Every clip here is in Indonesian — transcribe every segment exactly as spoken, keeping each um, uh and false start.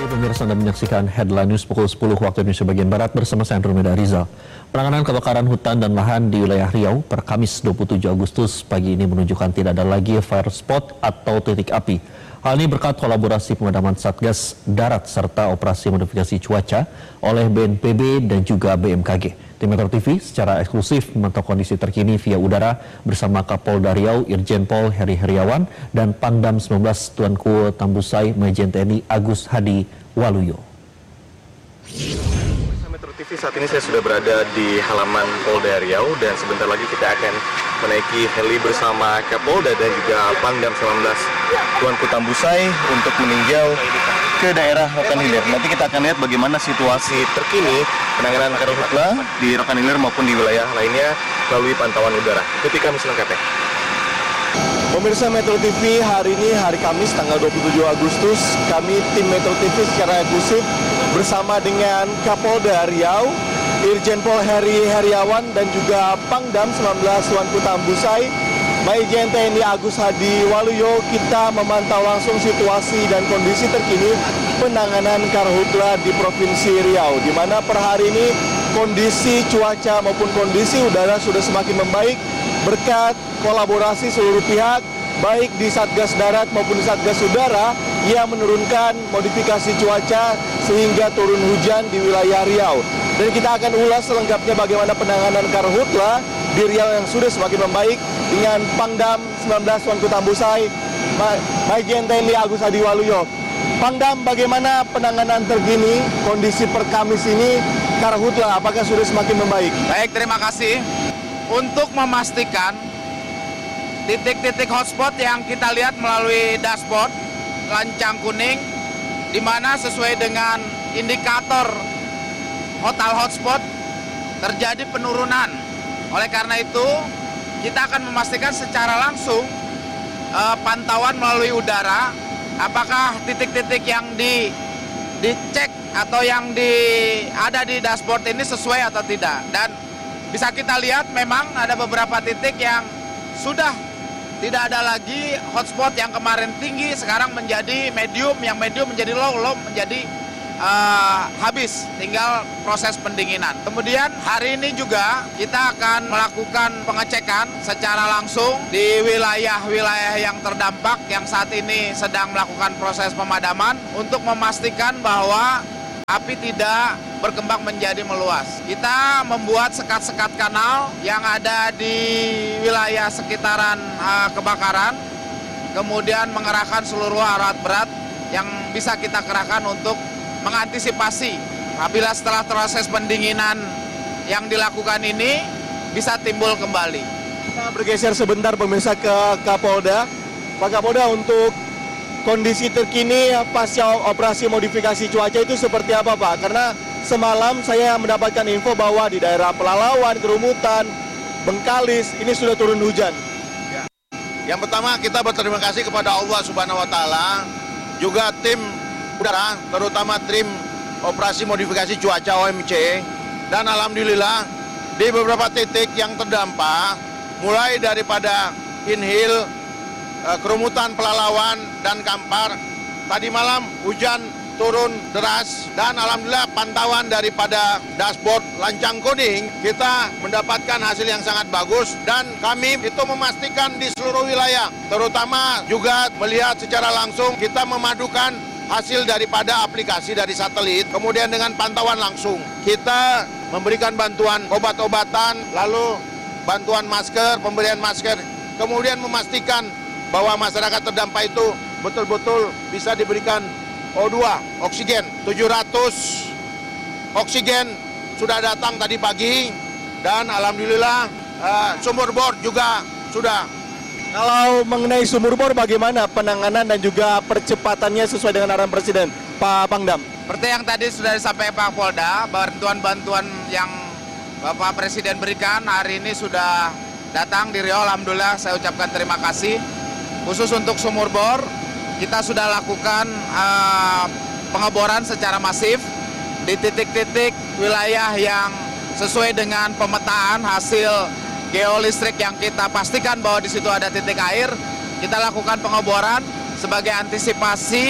Pemirsa, Anda menyaksikan Headline News pukul sepuluh waktu Indonesia bagian Barat bersama saya Andromeda Rizal. Penanganan kebakaran hutan dan lahan di wilayah Riau per Kamis dua puluh tujuh Agustus pagi ini menunjukkan tidak ada lagi fire spot atau titik api. Hal ini berkat kolaborasi pemadaman Satgas Darat serta operasi modifikasi cuaca oleh B N P B dan juga B M K G. Tim Metro T V secara eksklusif memantau kondisi terkini via udara bersama Kapolda Riau Irjen Pol Heri Heriawan dan Pangdam sembilan belas Tuanku Tambusai Majen T N I Agus Hadi Waluyo. Metro T V, saat ini saya sudah berada di halaman Polda Riau dan sebentar lagi kita akan menaiki heli bersama Kapolda dan juga Pangdam sembilan belas Tuanku Tambusai untuk meninjau ke daerah Rokan Hilir. Nanti kita akan lihat bagaimana situasi terkini penanganan karhutla di Rokan Hilir maupun di wilayah lainnya melalui pantauan udara. Ikuti kami selengkapnya. Pemirsa Metro T V, hari ini hari Kamis tanggal dua puluh tujuh Agustus, kami tim Metro T V secara eksklusif bersama dengan Kapolda Riau, Irjen Pol Heri Heriawan dan juga Pangdam sembilan belas Tuanku Tambusai, Majen T N I Agus Hadi Waluyo, kita memantau langsung situasi dan kondisi terkini penanganan karhutla di Provinsi Riau, di mana per hari ini kondisi cuaca maupun kondisi udara sudah semakin membaik berkat kolaborasi seluruh pihak, baik di Satgas Darat maupun di Satgas Udara yang menurunkan modifikasi cuaca sehingga turun hujan di wilayah Riau. Dan kita akan ulas selengkapnya bagaimana penanganan karhutla di Riau yang sudah semakin membaik dengan Pangdam sembilan belas Tuanku Tambusai, Majen T N I Agus Hadi Waluyo. Pangdam, bagaimana penanganan terkini kondisi per Kamis ini karhutla, apakah sudah semakin membaik? Baik, terima kasih. Untuk memastikan titik-titik hotspot yang kita lihat melalui dashboard lancang kuning, di mana sesuai dengan indikator total hotspot terjadi penurunan. Oleh karena itu, kita akan memastikan secara langsung eh, pantauan melalui udara, apakah titik-titik yang di dicek atau yang di ada di dashboard ini sesuai atau tidak. Dan bisa kita lihat memang ada beberapa titik yang sudah tidak ada lagi hotspot yang kemarin tinggi, sekarang menjadi medium, yang medium menjadi low, low menjadi uh, habis, tinggal proses pendinginan. Kemudian hari ini juga kita akan melakukan pengecekan secara langsung di wilayah-wilayah yang terdampak yang saat ini sedang melakukan proses pemadaman untuk memastikan bahwa api tidak berkembang menjadi meluas. Kita membuat sekat-sekat kanal yang ada di wilayah sekitaran uh, kebakaran, kemudian mengerahkan seluruh alat berat yang bisa kita kerahkan untuk mengantisipasi apabila setelah proses pendinginan yang dilakukan ini bisa timbul kembali. Kita bergeser sebentar pemirsa ke Kapolda. Pak Kapolda, untuk kondisi terkini pasca operasi modifikasi cuaca itu seperti apa, Pak? Karena semalam saya mendapatkan info bahwa di daerah Pelalawan, Kerumutan, Bengkalis ini sudah turun hujan. Ya. Yang pertama, kita berterima kasih kepada Allah Subhanahu Wa Taala, juga tim udara, terutama tim operasi modifikasi cuaca O M C, dan alhamdulillah di beberapa titik yang terdampak, mulai daripada Inhil, Kerumutan, Pelalawan, dan Kampar, tadi malam hujan turun deras, dan alhamdulillah pantauan daripada dashboard lancang kuning kita mendapatkan hasil yang sangat bagus, dan kami itu memastikan di seluruh wilayah, terutama juga melihat secara langsung, kita memadukan hasil daripada aplikasi dari satelit, kemudian dengan pantauan langsung. Kita memberikan bantuan obat-obatan, lalu bantuan masker, pemberian masker, kemudian memastikan bahwa masyarakat terdampak itu betul-betul bisa diberikan O dua, oksigen. tujuh ratus oksigen sudah datang tadi pagi, dan alhamdulillah uh, sumur bor juga sudah. Kalau mengenai sumur bor, bagaimana penanganan dan juga percepatannya sesuai dengan arahan Presiden, Pak Pangdam? Seperti yang tadi sudah disampaikan Pak Polda, bantuan-bantuan yang Bapak Presiden berikan hari ini sudah datang di Riau. Alhamdulillah, saya ucapkan terima kasih. Khusus untuk sumur bor, kita sudah lakukan uh, pengeboran secara masif di titik-titik wilayah yang sesuai dengan pemetaan hasil geolistrik yang kita pastikan bahwa di situ ada titik air. Kita lakukan pengeboran sebagai antisipasi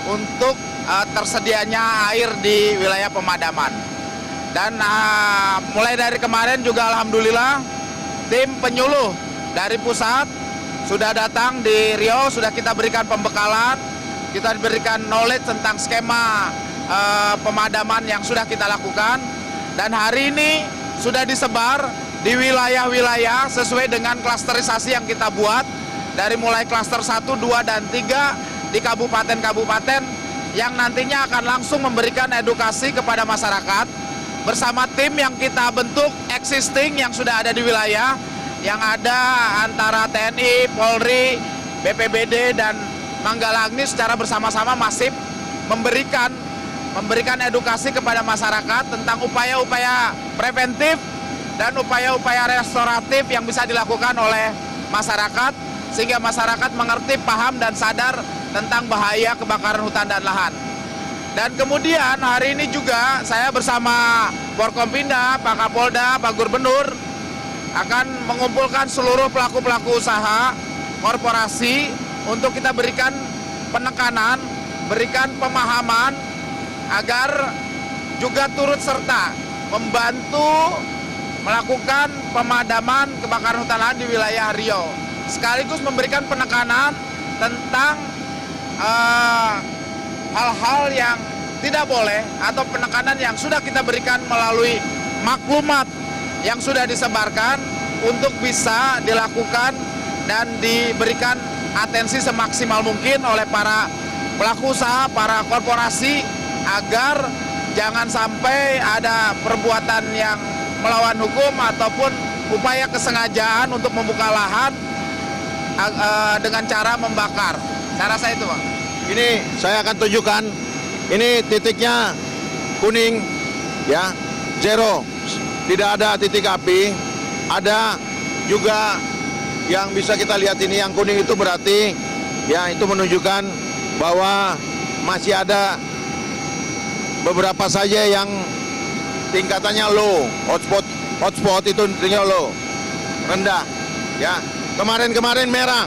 untuk uh, tersedianya air di wilayah pemadaman. Dan uh, mulai dari kemarin juga alhamdulillah tim penyuluh dari pusat sudah datang di Riau, sudah kita berikan pembekalan, kita berikan knowledge tentang skema uh, pemadaman yang sudah kita lakukan. Dan hari ini sudah disebar di wilayah-wilayah sesuai dengan klasterisasi yang kita buat, dari mulai klaster satu, dua, dan tiga di kabupaten-kabupaten yang nantinya akan langsung memberikan edukasi kepada masyarakat bersama tim yang kita bentuk existing yang sudah ada di wilayah, yang ada antara T N I, Polri, B P B D, dan Manggala Agni secara bersama-sama masif memberikan memberikan edukasi kepada masyarakat tentang upaya-upaya preventif dan upaya-upaya restoratif yang bisa dilakukan oleh masyarakat, sehingga masyarakat mengerti, paham, dan sadar tentang bahaya kebakaran hutan dan lahan. Dan kemudian hari ini juga saya bersama Forkompinda, Pak Kapolda, Pak Gubernur akan mengumpulkan seluruh pelaku-pelaku usaha, korporasi untuk kita berikan penekanan, berikan pemahaman agar juga turut serta membantu melakukan pemadaman kebakaran hutan lahan di wilayah Riau, sekaligus memberikan penekanan tentang uh, hal-hal yang tidak boleh atau penekanan yang sudah kita berikan melalui maklumat yang sudah disebarkan untuk bisa dilakukan dan diberikan atensi semaksimal mungkin oleh para pelaku usaha, para korporasi, agar jangan sampai ada perbuatan yang melawan hukum ataupun upaya kesengajaan untuk membuka lahan uh, dengan cara membakar. Saya rasa itu, Pak. Ini saya akan tunjukkan, ini titiknya kuning, ya, zero, tidak ada titik api. Ada juga yang bisa kita lihat ini, yang kuning itu berarti, ya, itu menunjukkan bahwa masih ada beberapa saja yang tingkatannya low, hotspot, hotspot itu tinggal low, rendah, ya. Kemarin-kemarin merah,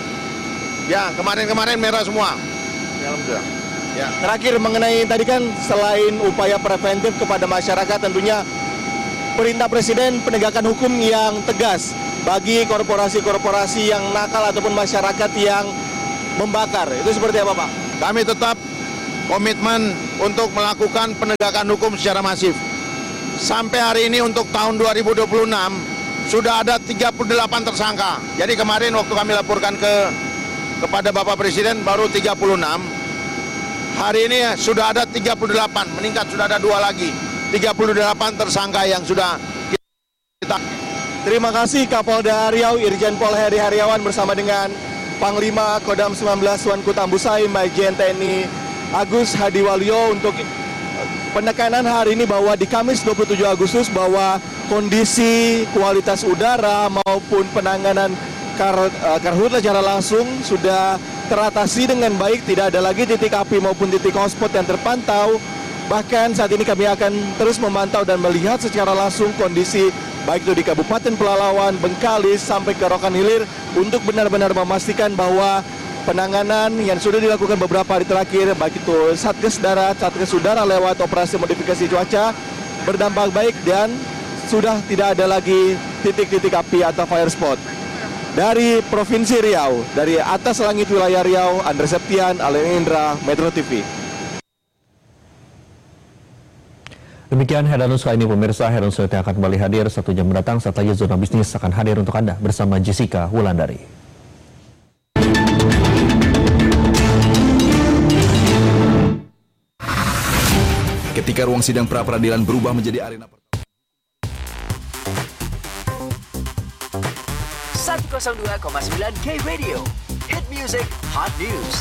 ya, kemarin-kemarin merah semua. Alhamdulillah. Ya. Terakhir mengenai tadi kan selain upaya preventif kepada masyarakat, tentunya perintah Presiden penegakan hukum yang tegas bagi korporasi-korporasi yang nakal ataupun masyarakat yang membakar. Itu seperti apa, Pak? Kami tetap komitmen untuk melakukan penegakan hukum secara masif. Sampai hari ini untuk tahun dua ribu dua puluh enam sudah ada tiga puluh delapan tersangka. Jadi kemarin waktu kami laporkan ke kepada Bapak Presiden baru tiga puluh enam. Hari ini sudah ada tiga puluh delapan, meningkat sudah ada dua lagi. tiga puluh delapan tersangka yang sudah kita. Terima kasih Kapolda Riau Irjen Pol Heri Haryawan bersama dengan Panglima Kodam sembilan belas Tuanku Tambusai Majen T N I Agus Hadiwaluyo untuk penekanan hari ini bahwa di Kamis dua puluh tujuh Agustus bahwa kondisi kualitas udara maupun penanganan kar, uh, karhutla secara langsung sudah teratasi dengan baik, tidak ada lagi titik api maupun titik hotspot yang terpantau. Bahkan saat ini kami akan terus memantau dan melihat secara langsung kondisi baik itu di Kabupaten Pelalawan, Bengkalis sampai ke Rokan Hilir untuk benar-benar memastikan bahwa penanganan yang sudah dilakukan beberapa hari terakhir, baik itu Satgas Darat, Satgas Udara lewat operasi modifikasi cuaca, berdampak baik dan sudah tidak ada lagi titik-titik api atau fire spot. Dari Provinsi Riau, dari atas langit wilayah Riau, Andre Septian, Allen Indra, Metro T V. Demikian Headline News kali ini pemirsa. Headline News akan kembali hadir satu jam mendatang. Saat lagi Zona Bisnis akan hadir untuk Anda bersama Jessica Wulandari. Ketika ruang sidang pra-peradilan berubah menjadi arena seratus dua koma sembilan K Radio, Hit Music, Hot News.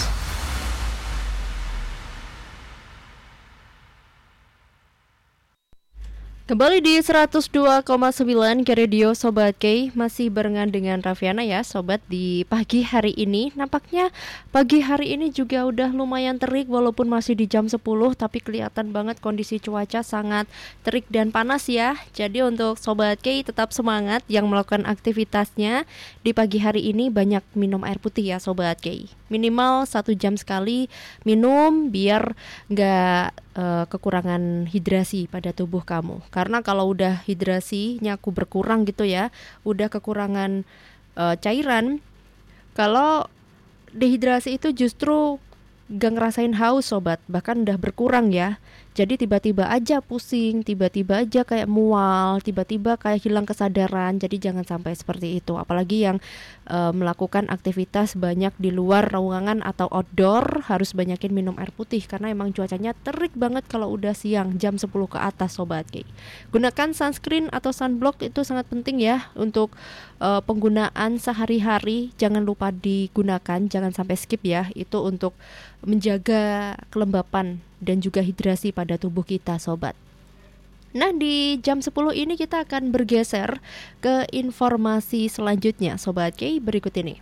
Kembali di seratus dua koma sembilan K Radio Sobat K, masih barengan dengan Raffiana ya Sobat. Di pagi hari ini nampaknya pagi hari ini juga udah lumayan terik walaupun masih di jam sepuluh, tapi kelihatan banget kondisi cuaca sangat terik dan panas ya. Jadi untuk Sobat K tetap semangat yang melakukan aktivitasnya di pagi hari ini, banyak minum air putih ya Sobat K. Minimal satu jam sekali minum biar nggak uh, kekurangan hidrasi pada tubuh kamu. Karena kalau udah hidrasinya aku berkurang gitu ya, udah kekurangan uh, cairan, kalau dehidrasi itu justru gak ngerasain haus Sobat, bahkan udah berkurang ya. Jadi tiba-tiba aja pusing, tiba-tiba aja kayak mual, tiba-tiba kayak hilang kesadaran. Jadi jangan sampai seperti itu. Apalagi yang e, melakukan aktivitas banyak di luar ruangan atau outdoor, harus banyakin minum air putih karena emang cuacanya terik banget kalau udah siang jam sepuluh ke atas Sobat K. Gunakan sunscreen atau sunblock, itu sangat penting ya untuk e, penggunaan sehari-hari. Jangan lupa digunakan, jangan sampai skip ya. Itu untuk menjaga kelembapan dan juga hidrasi pada tubuh kita Sobat. Nah, di jam sepuluh ini kita akan bergeser ke informasi selanjutnya Sobat K berikut ini.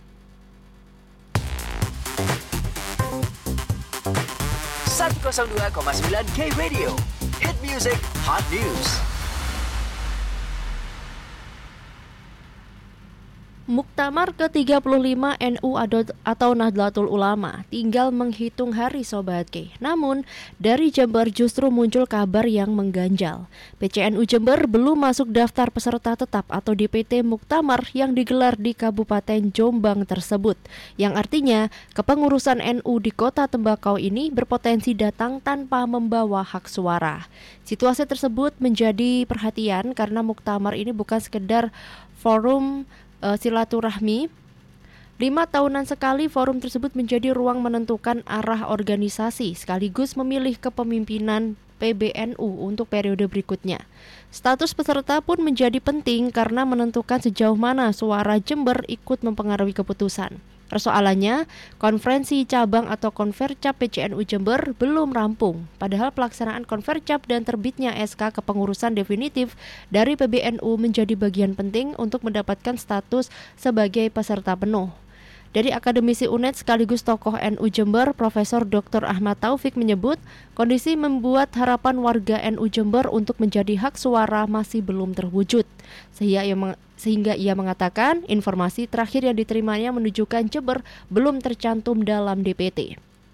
seratus dua koma sembilan K Radio, Hit Music Hot News. Muktamar ke tiga puluh lima N U atau Nahdlatul Ulama tinggal menghitung hari Sobat K. Namun dari Jember justru muncul kabar yang mengganjal. P C N U Jember belum masuk daftar peserta tetap atau D P T Muktamar yang digelar di Kabupaten Jombang tersebut. Yang artinya kepengurusan N U di Kota Tembakau ini berpotensi datang tanpa membawa hak suara. Situasi tersebut menjadi perhatian karena Muktamar ini bukan sekedar forum Uh, silaturahmi. Lima tahunan sekali forum tersebut menjadi ruang menentukan arah organisasi sekaligus memilih kepemimpinan P B N U untuk periode berikutnya. Status peserta pun menjadi penting karena menentukan sejauh mana suara Jember ikut mempengaruhi keputusan. Persoalannya, konferensi cabang atau Konfercap P C N U Jember belum rampung. Padahal pelaksanaan Konfercap dan terbitnya S K kepengurusan definitif dari P B N U menjadi bagian penting untuk mendapatkan status sebagai peserta penuh. Dari akademisi U N E D sekaligus tokoh N U Jember, Profesor Doktor Ahmad Taufik menyebut, kondisi membuat harapan warga N U Jember untuk menjadi hak suara masih belum terwujud. Sehingga ia, meng- sehingga ia mengatakan informasi terakhir yang diterimanya menunjukkan Jember belum tercantum dalam D P T.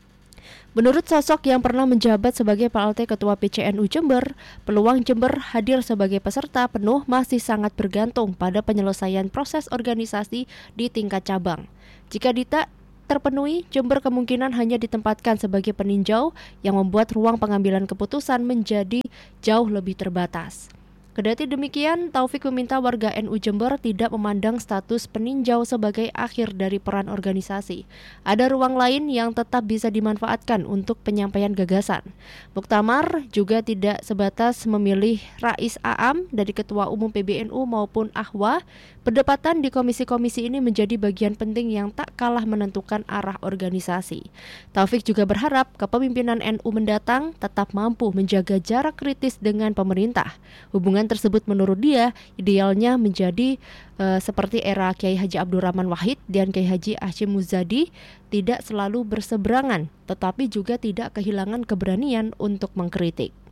Menurut sosok yang pernah menjabat sebagai P L T Ketua P C N U Jember, peluang Jember hadir sebagai peserta penuh masih sangat bergantung pada penyelesaian proses organisasi di tingkat cabang. Jika tidak terpenuhi, Jember kemungkinan hanya ditempatkan sebagai peninjau yang membuat ruang pengambilan keputusan menjadi jauh lebih terbatas. Kendati demikian, Taufik meminta warga N U Jember tidak memandang status peninjau sebagai akhir dari peran organisasi. Ada ruang lain yang tetap bisa dimanfaatkan untuk penyampaian gagasan. Muktamar juga tidak sebatas memilih Rais Aam dari Ketua Umum P B N U maupun Ahwa. Perdebatan di komisi-komisi ini menjadi bagian penting yang tak kalah menentukan arah organisasi. Taufik juga berharap kepemimpinan N U mendatang tetap mampu menjaga jarak kritis dengan pemerintah. Hubungan tersebut menurut dia idealnya menjadi uh, seperti era Kiai Haji Abdurrahman Wahid dan Kiai Haji Hashim Muzadi, tidak selalu berseberangan tetapi juga tidak kehilangan keberanian untuk mengkritik.